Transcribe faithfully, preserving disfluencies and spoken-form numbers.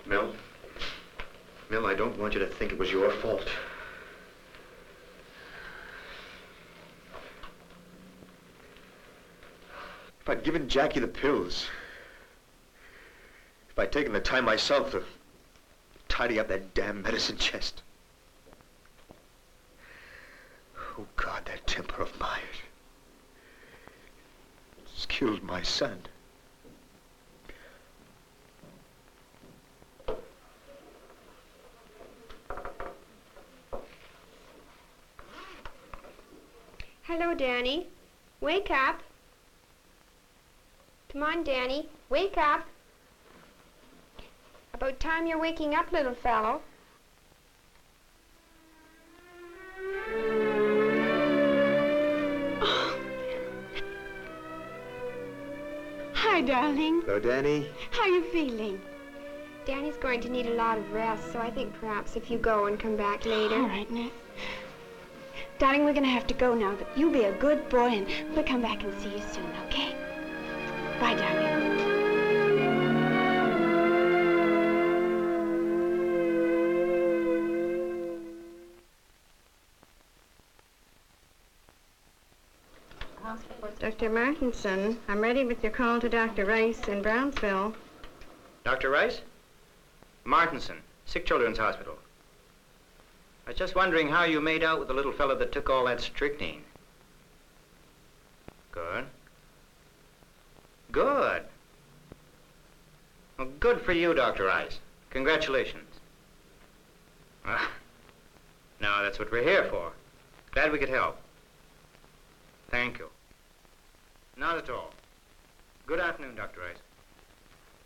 Mel? Mel, I don't want you to think it was your fault. If I'd given Jackie the pills, if I'd taken the time myself to tidy up that damn medicine chest. Oh, God, that temper of mine. It's killed my son. Hello, Danny. Wake up. Come on, Danny. Wake up. About time you're waking up, little fellow. Oh. Hi, darling. Hello, Danny. How are you feeling? Danny's going to need a lot of rest, so I think perhaps if you go and come back later. All right, Ness. Darling, we're going to have to go now, but you be a good boy, and we'll come back and see you soon, okay? Bye, darling. Doctor Martinson, I'm ready with your call to Doctor Rice in Brownsville. Doctor Rice? Martinson, Sick Children's Hospital. I was just wondering how you made out with the little fellow that took all that strychnine. Good. Good. Well, good for you, Doctor Rice. Congratulations. Ah, no, that's what we're here for. Glad we could help. Thank you. Not at all. Good afternoon, Doctor Rice.